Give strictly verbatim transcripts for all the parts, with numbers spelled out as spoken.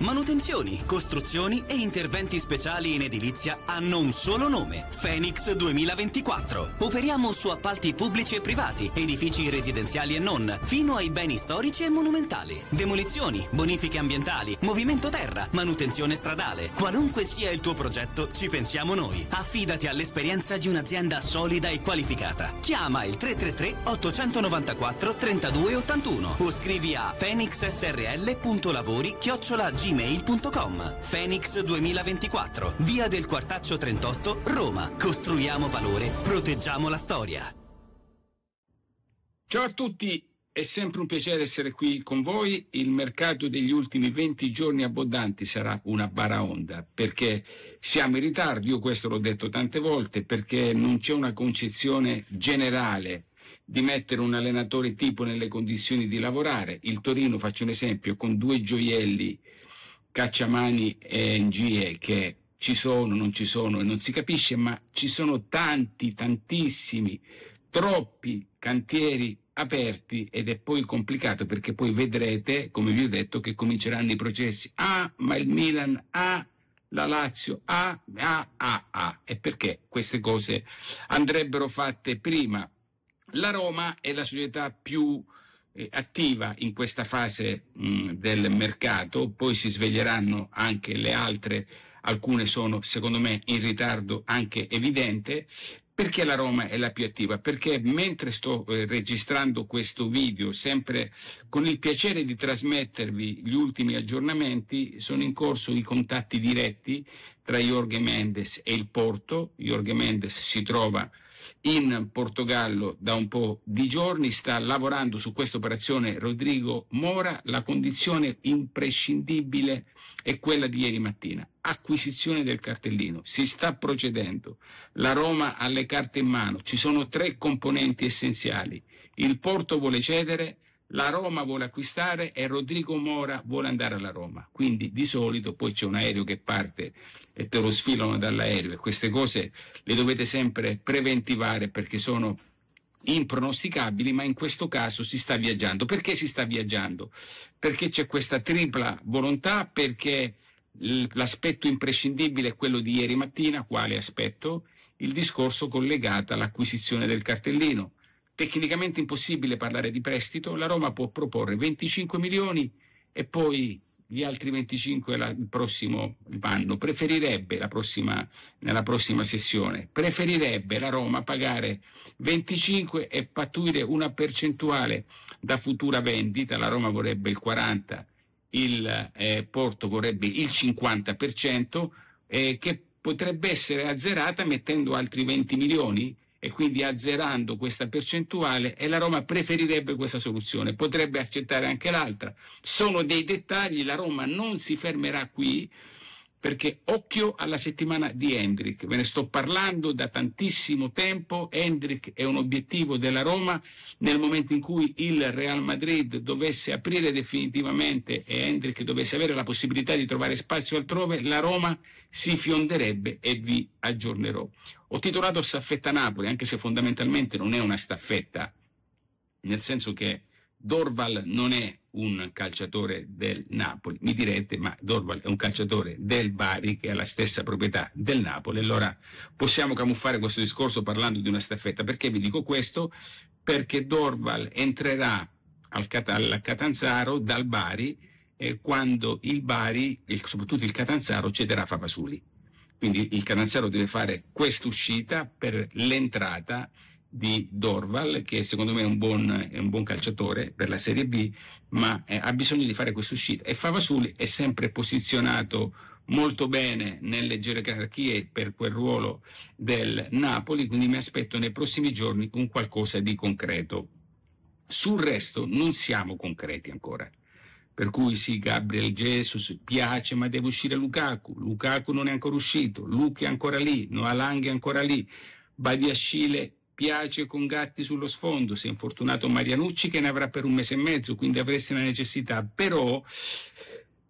Manutenzioni, costruzioni e interventi speciali in edilizia hanno un solo nome: Phoenix duemilaventiquattro. Operiamo su appalti pubblici e privati, edifici residenziali e non, fino ai beni storici e monumentali. Demolizioni, bonifiche ambientali, movimento terra, manutenzione stradale. Qualunque sia il tuo progetto, ci pensiamo noi. Affidati all'esperienza di un'azienda solida e qualificata. Chiama il tre tre tre otto nove quattro tre due otto uno o scrivi a phoenix s r l punto lavori chiocciola gmail punto com. Phoenix duemilaventiquattro, via del Quartaccio trentotto, Roma. Costruiamo valore, proteggiamo la storia. Ciao a tutti, è sempre un piacere essere qui con voi. Il mercato degli ultimi venti giorni abbondanti sarà una baraonda, perché siamo in ritardo, io questo l'ho detto tante volte, perché non c'è una concezione generale di mettere un allenatore tipo nelle condizioni di lavorare. Il Torino, faccio un esempio, con due gioielli, Cacciamani e Ngie, che ci sono, non ci sono e non si capisce, ma ci sono tanti, tantissimi, troppi cantieri aperti, ed è poi complicato, perché poi vedrete, come vi ho detto, che cominceranno i processi. Ah, ma il Milan, ah, la Lazio, ah, ah, ah, ah. E perché queste cose andrebbero fatte prima? La Roma è la società più eh, attiva in questa fase mh, del mercato, poi si sveglieranno anche le altre, alcune sono secondo me in ritardo anche evidente. Perché la Roma è la più attiva? Perché mentre sto eh, registrando questo video, sempre con il piacere di trasmettervi gli ultimi aggiornamenti, sono in corso i contatti diretti tra Jorge Mendes e il Porto. Jorge Mendes si trova in Portogallo da un po' di giorni, sta lavorando su questa operazione Rodrigo Mora. La condizione imprescindibile è quella di ieri mattina: acquisizione del cartellino. Si sta procedendo, la Roma ha le carte in mano, ci sono tre componenti essenziali: il Porto vuole cedere, la Roma vuole acquistare e Rodrigo Mora vuole andare alla Roma. Quindi di solito poi c'è un aereo che parte e te lo sfilano dall'aereo, e queste cose le dovete sempre preventivare perché sono impronosticabili, ma in questo caso si sta viaggiando. Perché si sta viaggiando? Perché c'è questa tripla volontà, perché l'aspetto imprescindibile è quello di ieri mattina. Quale aspetto? Il discorso collegato all'acquisizione del cartellino. Tecnicamente impossibile parlare di prestito, la Roma può proporre venticinque milioni e poi gli altri venticinque la, il prossimo anno. Preferirebbe la prossima, nella prossima sessione, preferirebbe la Roma pagare venticinque e pattuire una percentuale da futura vendita. La Roma vorrebbe il quaranta, il eh, Porto vorrebbe il cinquanta per cento, eh, che potrebbe essere azzerata mettendo altri venti milioni, e quindi azzerando questa percentuale, e la Roma preferirebbe questa soluzione. Potrebbe accettare anche l'altra. Sono dei dettagli, la Roma non si fermerà qui, perché occhio alla settimana di Endrick. Ve ne sto parlando da tantissimo tempo. Endrick è un obiettivo della Roma. Nel momento in cui il Real Madrid dovesse aprire definitivamente e Endrick dovesse avere la possibilità di trovare spazio altrove, la Roma si fionderebbe e vi aggiornerò. Ho titolato Staffetta Napoli, anche se fondamentalmente non è una staffetta, nel senso che Dorval non è un calciatore del Napoli. Mi direte, ma Dorval è un calciatore del Bari, che ha la stessa proprietà del Napoli. Allora possiamo camuffare questo discorso parlando di una staffetta. Perché vi dico questo? Perché Dorval entrerà al, Cat- al Catanzaro dal Bari eh, quando il Bari, e soprattutto il Catanzaro, cederà Favasuli. Quindi il Catanzaro deve fare quest'uscita per l'entrata di Dorval, che secondo me è un buon, è un buon calciatore per la Serie B, ma eh, ha bisogno di fare quest'uscita. E Favasuli è sempre posizionato molto bene nelle gerarchie per quel ruolo del Napoli, quindi mi aspetto nei prossimi giorni un qualcosa di concreto. Sul resto non siamo concreti ancora. Per cui sì, Gabriel Jesus piace, ma deve uscire Lukaku. Lukaku non è ancora uscito, Luke è ancora lì, Noah Lang è ancora lì, Badiashile piace con Gatti sullo sfondo, si è infortunato Marianucci che ne avrà per un mese e mezzo, quindi avreste la necessità. Però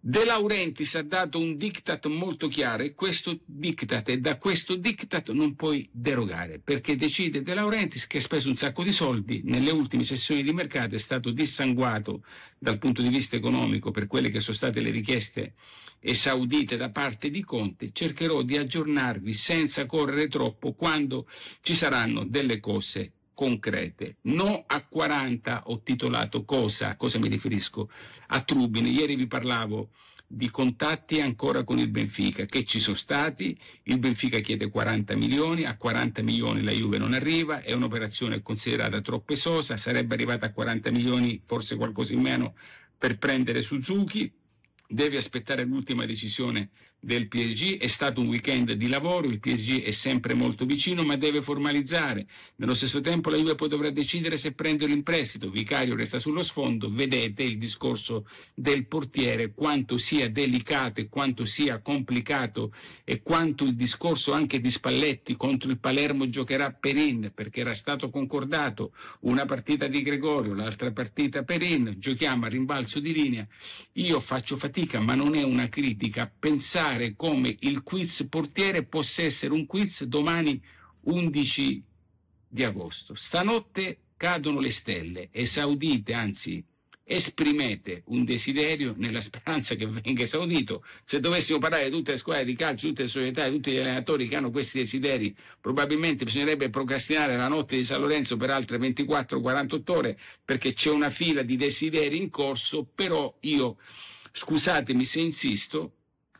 De Laurentiis ha dato un diktat molto chiaro e questo diktat, e da questo diktat non puoi derogare, perché decide De Laurentiis, che ha speso un sacco di soldi, nelle ultime sessioni di mercato è stato dissanguato dal punto di vista economico per quelle che sono state le richieste esaudite da parte di Conte. Cercherò di aggiornarvi senza correre troppo quando ci saranno delle cose concrete. No a quaranta ho titolato cosa, cosa mi riferisco? A Trubin. Ieri vi parlavo di contatti ancora con il Benfica che ci sono stati, il Benfica chiede quaranta milioni, a quaranta milioni la Juve non arriva, è un'operazione considerata troppo esosa, sarebbe arrivata a quaranta milioni, forse qualcosa in meno, per prendere Suzuki. Deve aspettare l'ultima decisione del P S G, è stato un weekend di lavoro, il P S G è sempre molto vicino ma deve formalizzare, nello stesso tempo la Juve poi dovrà decidere se prendere in prestito, Vicario resta sullo sfondo, vedete il discorso del portiere, quanto sia delicato e quanto sia complicato e quanto il discorso anche di Spalletti contro il Palermo giocherà Perin, perché era stato concordato una partita di Gregorio, l'altra partita Perin, giochiamo a rimbalzo di linea. Io faccio fatica, ma non è una critica, pensare come il quiz portiere possa essere un quiz domani undici di agosto. Stanotte cadono le stelle, esaudite, anzi esprimete un desiderio nella speranza che venga esaudito. Se dovessimo parlare di tutte le squadre di calcio, tutte le società, tutti gli allenatori che hanno questi desideri, probabilmente bisognerebbe procrastinare la notte di San Lorenzo per altre ventiquattro quarantotto ore, perché c'è una fila di desideri in corso. Però io, scusatemi se insisto,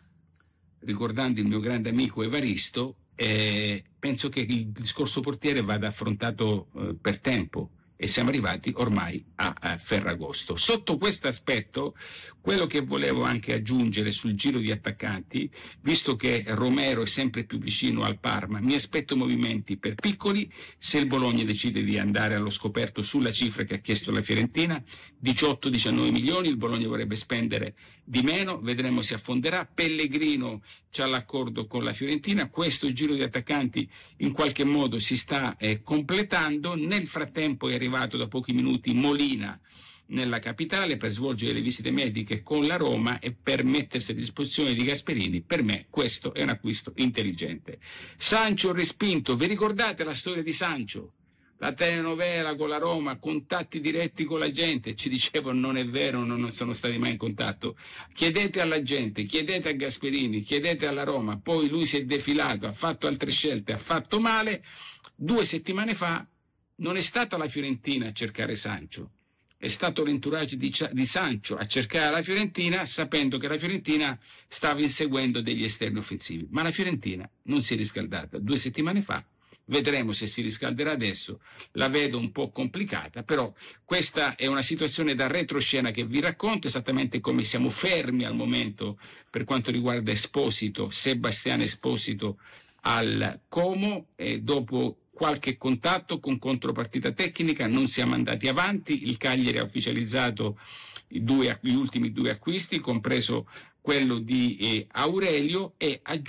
ricordando il mio grande amico Evaristo, eh, penso che il discorso portiere vada affrontato eh, per tempo, e siamo arrivati ormai a, a Ferragosto. Sotto questo aspetto, quello che volevo anche aggiungere sul giro di attaccanti, visto che Romero è sempre più vicino al Parma, mi aspetto movimenti per piccoli. Se il Bologna decide di andare allo scoperto sulla cifra che ha chiesto la Fiorentina, diciotto diciannove milioni, il Bologna vorrebbe spendere di meno, vedremo se affonderà. Pellegrino c'ha l'accordo con la Fiorentina, questo giro di attaccanti in qualche modo si sta eh, completando. Nel frattempo è arrivato da pochi minuti Molina nella capitale per svolgere le visite mediche con la Roma e per mettersi a disposizione di Gasperini. Per me questo è un acquisto intelligente. Sancho respinto, vi ricordate la storia di Sancho? La telenovela con la Roma, contatti diretti con la gente, ci dicevano non è vero, non sono stati mai in contatto. Chiedete alla gente, chiedete a Gasperini, chiedete alla Roma, poi lui si è defilato, ha fatto altre scelte, ha fatto male. Due settimane fa non è stata la Fiorentina a cercare Sancho, è stato l'entourage di, di Sancho a cercare la Fiorentina, sapendo che la Fiorentina stava inseguendo degli esterni offensivi, ma la Fiorentina non si è riscaldata due settimane fa. Vedremo se si riscalderà adesso, la vedo un po' complicata, però questa è una situazione da retroscena che vi racconto, esattamente come siamo fermi al momento per quanto riguarda Esposito, Sebastiano Esposito al Como, e dopo qualche contatto con contropartita tecnica non siamo andati avanti. Il Cagliari ha ufficializzato i due, gli ultimi due acquisti, compreso quello di eh, Aurelio, e